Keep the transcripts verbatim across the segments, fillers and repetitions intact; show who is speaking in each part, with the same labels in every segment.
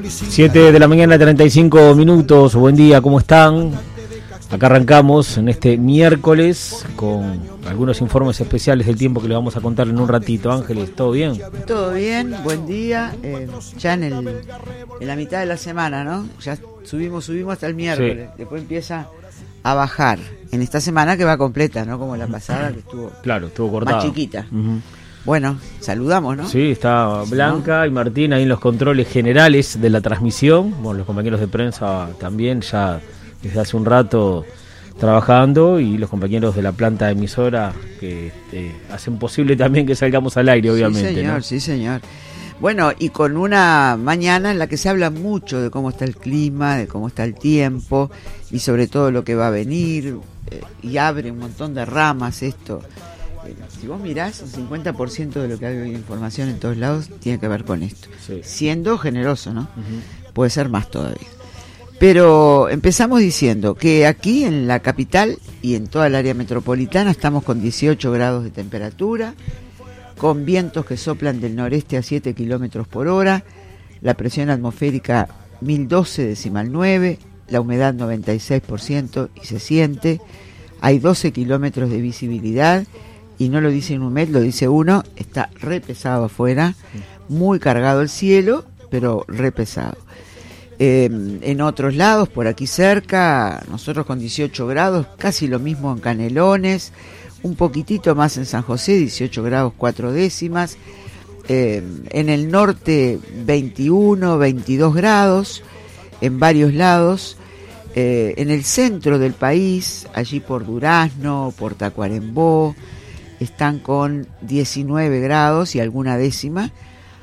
Speaker 1: siete de la mañana, treinta y cinco minutos. Buen día, ¿cómo están? Acá arrancamos en este miércoles con algunos informes especiales del tiempo que le vamos a contar en un ratito. Ángeles, ¿todo bien?
Speaker 2: Todo bien, buen día. Eh, ya en, el, en la mitad de la semana, ¿no? Ya subimos, subimos hasta el miércoles. Sí. Después empieza a bajar. En esta semana que va completa, ¿no? Como la pasada que estuvo,
Speaker 1: claro, estuvo cortada,
Speaker 2: más chiquita. Uh-huh. Bueno, saludamos, ¿no?
Speaker 1: Sí, está Blanca, ¿no?, y Martín ahí en los controles generales de la transmisión. Bueno, los compañeros de prensa también ya desde hace un rato trabajando, y los compañeros de la planta emisora que este, hacen posible también que salgamos al aire, obviamente.
Speaker 2: Sí, señor, ¿no? Sí, señor. Bueno, y con una mañana en la que se habla mucho de cómo está el clima, de cómo está el tiempo y sobre todo lo que va a venir, eh, y abre un montón de ramas esto. Eh, si vos mirás, el cincuenta por ciento de lo que hay de información en todos lados tiene que ver con esto. Sí. Siendo generoso, ¿no? Uh-huh. Puede ser más todavía. Pero empezamos diciendo que aquí en la capital y en toda el área metropolitana estamos con dieciocho grados de temperatura, con vientos que soplan del noreste a siete kilómetros por hora, la presión atmosférica mil doce decimal nueve, la humedad noventa y seis por ciento y se siente, hay doce kilómetros de visibilidad, y no lo dice Inumet, lo dice uno, está re pesado afuera, muy cargado el cielo, pero re pesado. Eh, en otros lados, por aquí cerca, nosotros con dieciocho grados, casi lo mismo en Canelones, un poquitito más en San José, dieciocho grados cuatro décimas, eh, en el norte veintiuno, veintidós grados, en varios lados, eh, en el centro del país, allí por Durazno, por Tacuarembó, están con diecinueve grados y alguna décima,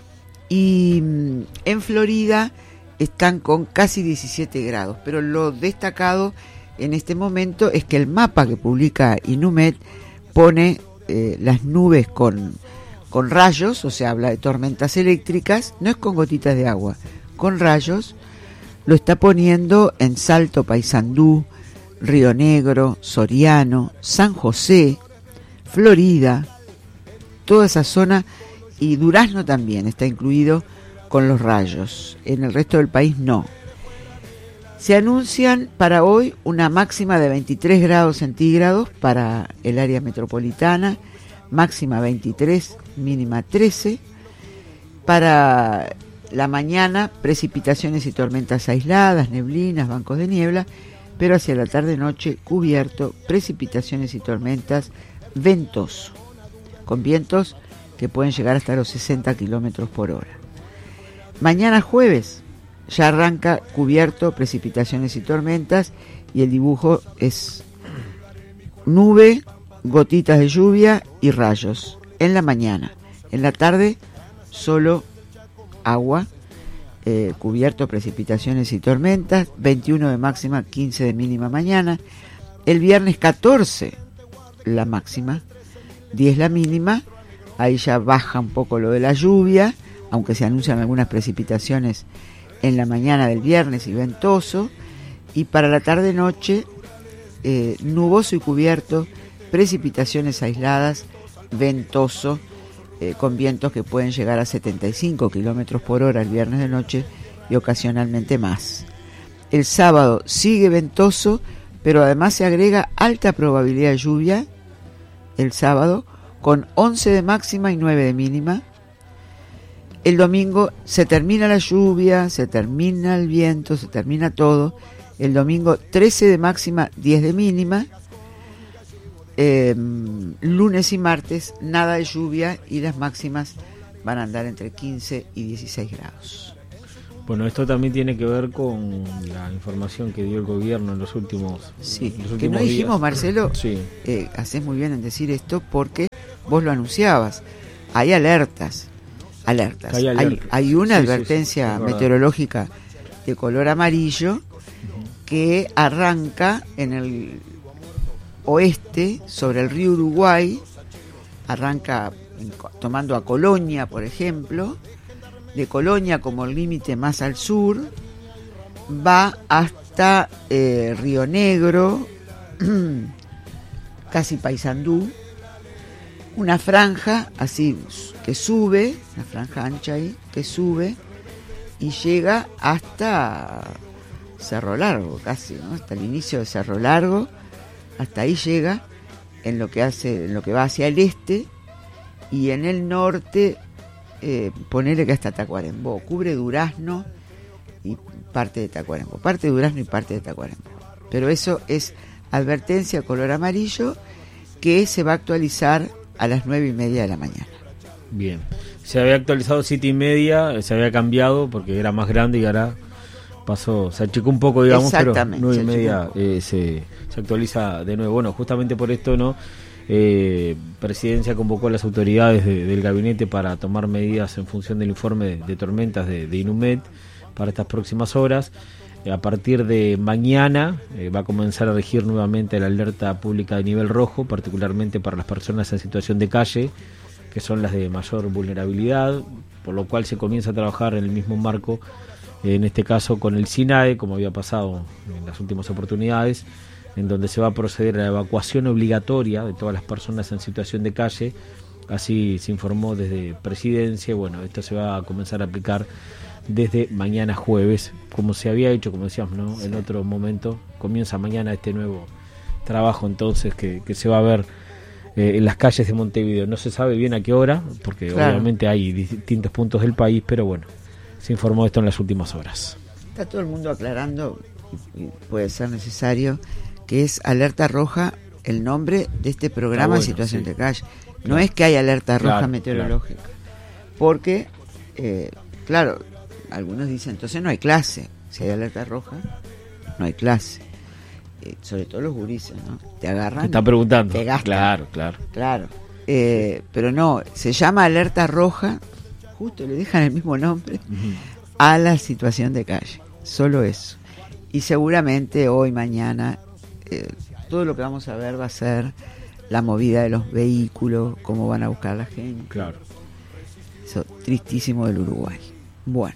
Speaker 2: y en Florida están con casi diecisiete grados, pero lo destacado en este momento es que el mapa que publica Inumet pone eh, las nubes con, con rayos, o sea, habla de tormentas eléctricas, no es con gotitas de agua, con rayos, lo está poniendo en Salto, Paysandú, Río Negro, Soriano, San José, Florida, toda esa zona, y Durazno también está incluido con los rayos. En el resto del país no. Se anuncian para hoy una máxima de veintitrés grados centígrados para el área metropolitana, máxima veintitrés, mínima trece. Para la mañana, precipitaciones y tormentas aisladas, neblinas, bancos de niebla, pero hacia la tarde-noche cubierto, precipitaciones y tormentas, ventoso, con vientos que pueden llegar hasta los sesenta kilómetros por hora. Mañana jueves ya arranca cubierto, precipitaciones y tormentas, y el dibujo es nube, gotitas de lluvia y rayos en la mañana. En la tarde solo agua, eh, cubierto, precipitaciones y tormentas, veintiuno de máxima, quince de mínima mañana. El viernes catorce la máxima, diez la mínima, ahí ya baja un poco lo de la lluvia, aunque se anuncian algunas precipitaciones en la mañana del viernes y ventoso, y para la tarde-noche eh, nuboso y cubierto, precipitaciones aisladas, ventoso, eh, con vientos que pueden llegar a setenta y cinco kilómetros por hora el viernes de noche y ocasionalmente más. El sábado sigue ventoso, pero además se agrega alta probabilidad de lluvia el sábado, con once de máxima y nueve de mínima. El domingo se termina la lluvia, se termina el viento, se termina todo. El domingo trece de máxima, diez de mínima. Eh, lunes y martes nada de lluvia y las máximas van a andar entre quince y dieciséis grados.
Speaker 1: Bueno, esto también tiene que ver con la información que dio el gobierno en los últimos
Speaker 2: Sí,
Speaker 1: los últimos
Speaker 2: que no dijimos,
Speaker 1: días.
Speaker 2: Marcelo,
Speaker 1: sí.
Speaker 2: eh, hacés muy bien en decir esto porque vos lo anunciabas. Hay alertas. Alertas. Hay, hay, hay una sí, advertencia sí, sí, meteorológica de color amarillo uh-huh. que arranca en el oeste, sobre el río Uruguay, arranca en, tomando a Colonia, por ejemplo, de Colonia como el límite más al sur, va hasta eh, Río Negro, casi Paysandú, una franja así que sube, una franja ancha ahí, que sube y llega hasta Cerro Largo, casi, ¿no? Hasta el inicio de Cerro Largo, hasta ahí llega, en lo que hace, en lo que va hacia el este, y en el norte, eh, ponele que hasta Tacuarembó, cubre Durazno y parte de Tacuarembó, parte de Durazno y parte de Tacuarembó. Pero eso es advertencia color amarillo, que se va a actualizar a las nueve y media de la mañana.
Speaker 1: Bien, se había actualizado siete y media, se había cambiado porque era más grande y ahora pasó, se achicó un poco, digamos, pero nueve y media eh, se, se actualiza de nuevo. Bueno, justamente por esto, ¿no? Eh, Presidencia convocó a las autoridades de, del gabinete para tomar medidas en función del informe de, de tormentas de, de INUMED para estas próximas horas. Eh, a partir de mañana eh, va a comenzar a regir nuevamente la alerta pública de nivel rojo, particularmente para las personas en situación de calle, que son las de mayor vulnerabilidad, por lo cual se comienza a trabajar en el mismo marco, eh, en este caso con el SINAE, como había pasado en las últimas oportunidades, en donde se va a proceder a la evacuación obligatoria de todas las personas en situación de calle. Así se informó desde Presidencia. Bueno, esto se va a comenzar a aplicar desde mañana jueves, como se había hecho, como decíamos, ¿no? En otro momento. Comienza mañana este nuevo trabajo, entonces, que, que se va a ver eh, en las calles de Montevideo. No se sabe bien a qué hora, porque claro, obviamente hay distintos puntos del país, pero bueno, se informó esto en las últimas horas.
Speaker 2: Está todo el mundo aclarando, y puede ser necesario, que es alerta roja el nombre de este programa, bueno, Situación sí. de Calle. No claro. es que hay alerta roja claro, meteorológica, claro. porque, eh, claro, algunos dicen, entonces no hay clase. Si hay alerta roja, no hay clase. Eh, sobre todo los gurises, ¿no? Te agarran.
Speaker 1: Te está preguntando.
Speaker 2: Te gastan.
Speaker 1: Claro, claro.
Speaker 2: Claro. Eh, pero no, se llama alerta roja, justo le dejan el mismo nombre, uh-huh. a la situación de calle. Solo eso. Y seguramente hoy, mañana, eh, todo lo que vamos a ver va a ser la movida de los vehículos, cómo van a buscar a la gente.
Speaker 1: Claro.
Speaker 2: Eso tristísimo del Uruguay. Bueno.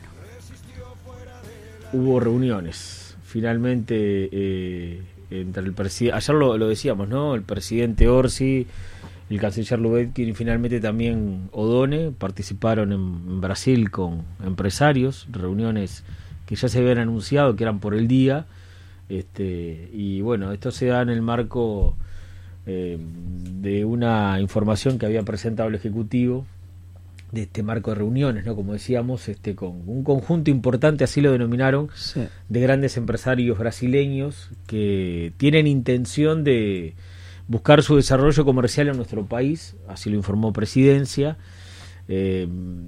Speaker 1: Hubo reuniones, finalmente, eh, entre el presidente, ayer lo, lo decíamos, ¿no? El presidente Orsi, el canciller Lubetkin y finalmente también Odone participaron en, en Brasil con empresarios, reuniones que ya se habían anunciado, que eran por el día, este, y bueno, esto se da en el marco eh, de una información que había presentado el Ejecutivo, de este marco de reuniones, ¿no? Como decíamos, este con un conjunto importante, así lo denominaron, sí. de grandes empresarios brasileños que tienen intención de buscar su desarrollo comercial en nuestro país, así lo informó Presidencia. Eh,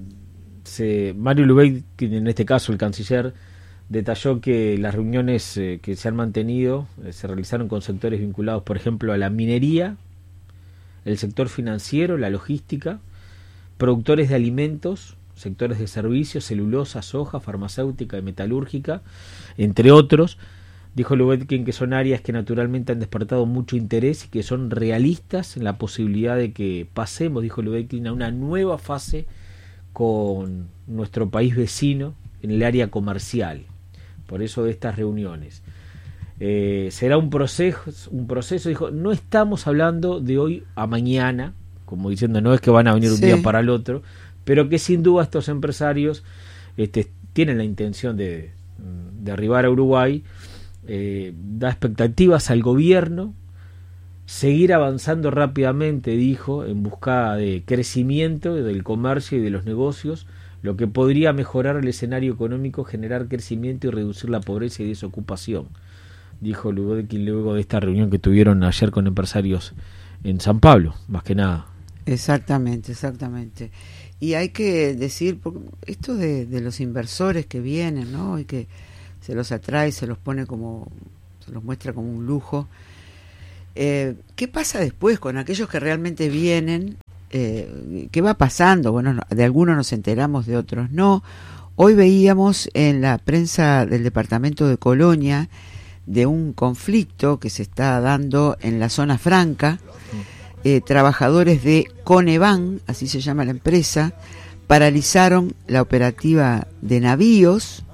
Speaker 1: se, Mario Lubetkin, en este caso el canciller, detalló que las reuniones eh, que se han mantenido eh, se realizaron con sectores vinculados, por ejemplo, a la minería, el sector financiero, la logística, productores de alimentos, sectores de servicios, celulosa, soja, farmacéutica y metalúrgica, entre otros. Dijo Lubetkin que son áreas que naturalmente han despertado mucho interés y que son realistas en la posibilidad de que pasemos, dijo Lubetkin, a una nueva fase con nuestro país vecino en el área comercial. Por eso de estas reuniones. Eh, será un proceso, un proceso, dijo, no estamos hablando de hoy a mañana, como diciendo, no es que van a venir un sí. día para el otro, pero que sin duda estos empresarios este, tienen la intención de, de arribar a Uruguay, eh, da expectativas al gobierno, seguir avanzando rápidamente, dijo, en busca de crecimiento del comercio y de los negocios, lo que podría mejorar el escenario económico, generar crecimiento y reducir la pobreza y desocupación, dijo Lubetkin luego de esta reunión que tuvieron ayer con empresarios en San Pablo, más que nada.
Speaker 2: Exactamente, exactamente. Y hay que decir, esto de, de los inversores que vienen, ¿no? Y que se los atrae, se los pone como, se los muestra como un lujo. Eh, ¿Qué pasa después con aquellos que realmente vienen? Eh, ¿Qué va pasando? Bueno, de algunos nos enteramos, de otros no. Hoy veíamos en la prensa del departamento de Colonia de un conflicto que se está dando en la zona franca. Eh, trabajadores de Conevan, así se llama la empresa, paralizaron la operativa de navíos.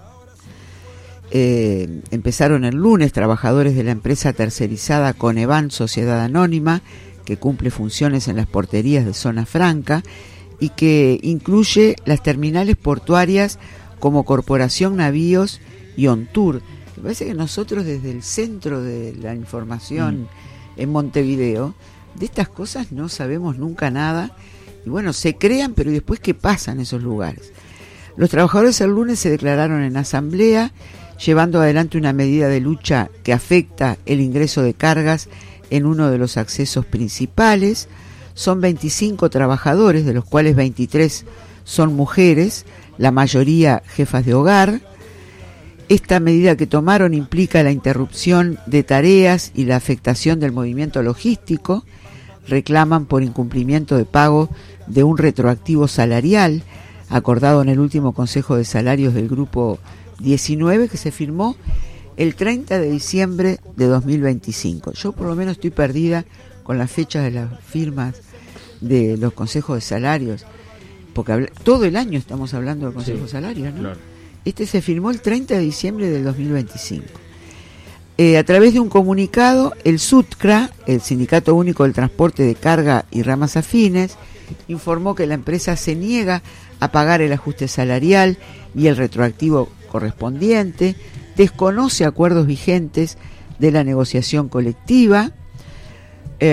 Speaker 2: Eh, empezaron el lunes trabajadores de la empresa tercerizada Conevan, Sociedad Anónima, que cumple funciones en las porterías de Zona Franca y que incluye las terminales portuarias como Corporación Navíos y Ontour. Me parece que nosotros desde el centro de la información mm. en Montevideo, de estas cosas no sabemos nunca nada, y bueno, se crean, pero después ¿qué pasa en esos lugares? Los trabajadores el lunes se declararon en asamblea, llevando adelante una medida de lucha que afecta el ingreso de cargas en uno de los accesos principales. Son veinticinco trabajadores, de los cuales veintitrés son mujeres, la mayoría jefas de hogar. Esta medida que tomaron implica la interrupción de tareas y la afectación del movimiento logístico. Reclaman por incumplimiento de pago de un retroactivo salarial acordado en el último Consejo de Salarios del Grupo diecinueve, que se firmó el treinta de diciembre de dos mil veinticinco. Yo por lo menos estoy perdida con las fechas de las firmas de los consejos de salarios, porque habla, todo el año estamos hablando del Consejo sí, de Salarios, ¿no? Claro. Este se firmó el treinta de diciembre del dos mil veinticinco. Eh, a través de un comunicado, el SUTCRA, el Sindicato Único del Transporte de Carga y Ramas Afines, informó que la empresa se niega a pagar el ajuste salarial y el retroactivo correspondiente, desconoce acuerdos vigentes de la negociación colectiva. Eh,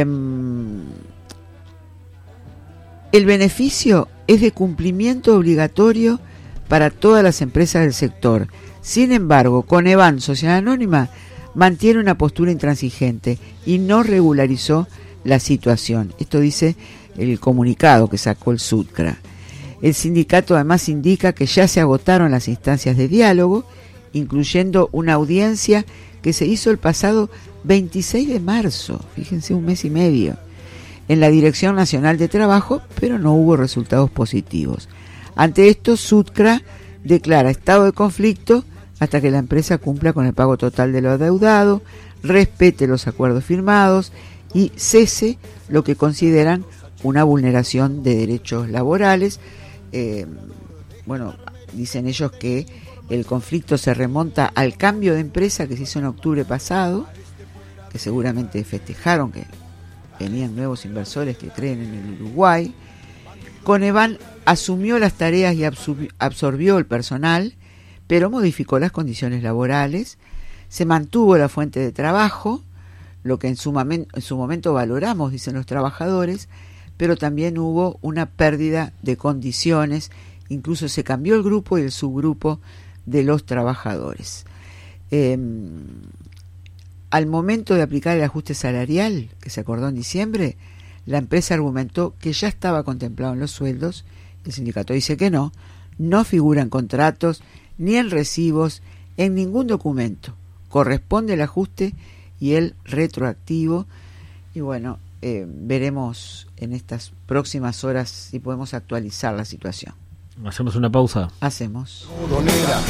Speaker 2: el beneficio es de cumplimiento obligatorio para todas las empresas del sector. Sin embargo, Conevan, Sociedad Anónima, mantiene una postura intransigente y no regularizó la situación. Esto dice el comunicado que sacó el SUTCRA. El sindicato además indica que ya se agotaron las instancias de diálogo, incluyendo una audiencia que se hizo el pasado veintiséis de marzo, fíjense, un mes y medio, en la Dirección Nacional de Trabajo, pero no hubo resultados positivos. Ante esto, SUTCRA declara estado de conflicto hasta que la empresa cumpla con el pago total de lo adeudado, respete los acuerdos firmados y cese lo que consideran una vulneración de derechos laborales. Eh, bueno, dicen ellos que el conflicto se remonta al cambio de empresa que se hizo en octubre pasado, que seguramente festejaron que venían nuevos inversores que creen en el Uruguay. Conevan asumió las tareas y absorbió el personal, pero modificó las condiciones laborales, se mantuvo la fuente de trabajo, lo que en su, momen- en su momento valoramos, dicen los trabajadores, pero también hubo una pérdida de condiciones, incluso se cambió el grupo y el subgrupo de los trabajadores. Eh, al momento de aplicar el ajuste salarial, que se acordó en diciembre, la empresa argumentó que ya estaba contemplado en los sueldos, el sindicato dice que no, no figura en contratos, ni en recibos, en ningún documento. Corresponde el ajuste y el retroactivo, y bueno, eh, veremos en estas próximas horas si podemos actualizar la situación.
Speaker 1: ¿Hacemos una pausa?
Speaker 2: Hacemos.